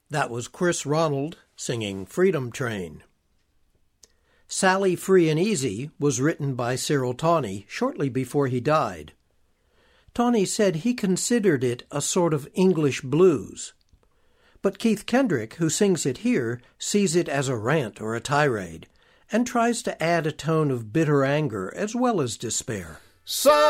That was Chris Ronald singing Freedom Train. Sally Free and Easy was written by Cyril Tawney shortly before he died. Tawney said he considered it a sort of English blues. But Keith Kendrick, who sings it here, sees it as a rant or a tirade, and tries to add a tone of bitter anger as well as despair.